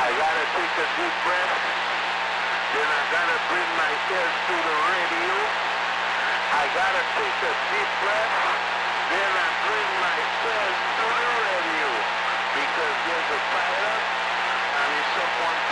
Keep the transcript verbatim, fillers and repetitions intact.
I gotta take a deep breath. Then I gotta bring my ears to the radio. I gotta take a deep breath. Then I bring my ears to the radio. Because there's a pilot and if someone